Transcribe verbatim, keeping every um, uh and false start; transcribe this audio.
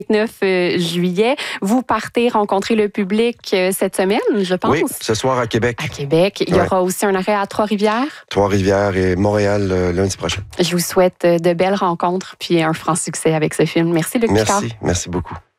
neuf juillet. Vous partez rencontrer le public cette semaine, je pense. Oui, ce soir à Québec. À Québec. Il y ouais. aura aussi un arrêt à Trois-Rivières. Trois-Rivières et Montréal euh, lundi prochain. Je vous souhaite de belles rencontres puis un franc succès avec ce film. Merci, Luc Picard. Merci, merci beaucoup.